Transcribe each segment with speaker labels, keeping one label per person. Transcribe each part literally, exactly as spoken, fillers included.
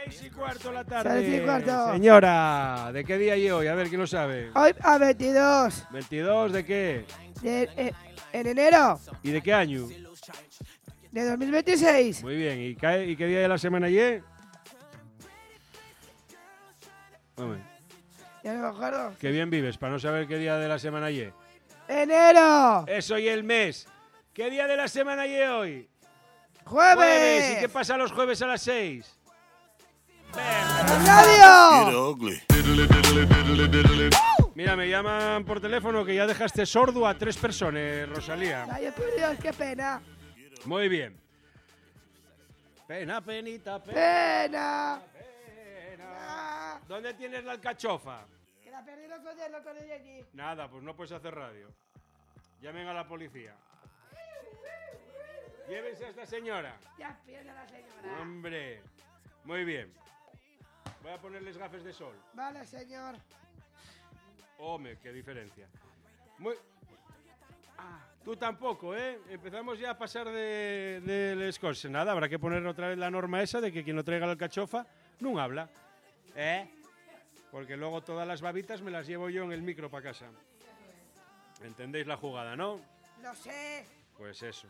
Speaker 1: Seis y cuarto de la tarde.
Speaker 2: Seis y cuarto.
Speaker 1: Señora, ¿de qué día y hoy? A ver, ¿quién lo sabe?
Speaker 2: Hoy a veintidós.
Speaker 1: ¿veintidós de qué?
Speaker 2: De, eh, en enero
Speaker 1: ¿Y de qué año?
Speaker 2: de dos mil veintiséis.
Speaker 1: Muy bien. ¿Y qué, y qué día de la semana es? Hombre,
Speaker 2: Ya no me acuerdo.
Speaker 1: qué bien vives para no saber qué día de la semana es.
Speaker 2: ¡Enero!
Speaker 1: Eso y el mes. ¿Qué día de la semana es hoy?
Speaker 2: ¡Jueves!
Speaker 1: ¿Y qué pasa los jueves a las seis?
Speaker 2: ¡Radio!
Speaker 1: Mira, me llaman por teléfono que ya dejaste sordo a tres personas, Rosalía.
Speaker 2: Ay, por Dios, qué pena.
Speaker 1: Muy bien. Pena, penita, pena.
Speaker 2: ¡Pena!
Speaker 1: pena.
Speaker 2: Ah,
Speaker 1: ¿Dónde tienes la alcachofa?
Speaker 2: que la perdí los otros días, lo con ella allí.
Speaker 1: Nada, pues no puedes hacer radio. Llamen a la policía. Llévense a esta señora.
Speaker 2: Ya pierde la señora.
Speaker 1: Hombre. Muy bien. Voy a ponerles gafas de sol.
Speaker 2: Vale, señor.
Speaker 1: Hombre, qué diferencia. Muy... Ah, tú tampoco, ¿eh? Empezamos ya a pasar de, de les cosas. Nada, habrá que poner otra vez la norma esa de que quien no traiga la alcachofa no habla. ¿Eh? Porque luego todas las babitas me las llevo yo en el micro para casa. ¿Entendéis la jugada, no?
Speaker 2: Lo sé.
Speaker 1: Pues eso.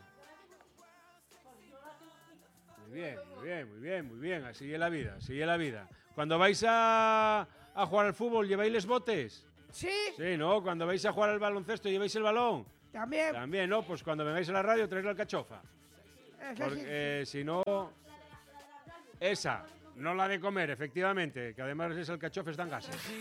Speaker 1: Muy bien, muy bien, muy bien, muy bien. Así es la vida, así es la vida. Cuando vais a, a jugar al fútbol, ¿lleváis los botes?
Speaker 2: ¿Sí?
Speaker 1: Sí, ¿no? Cuando vais a jugar al baloncesto, ¿lleváis el balón?
Speaker 2: También.
Speaker 1: También, ¿no? Pues cuando vengáis a la radio, traéis la alcachofa.
Speaker 2: Eso
Speaker 1: Porque
Speaker 2: sí.
Speaker 1: eh, si no... Esa, no la de comer, efectivamente, que además esa alcachofa está en gases.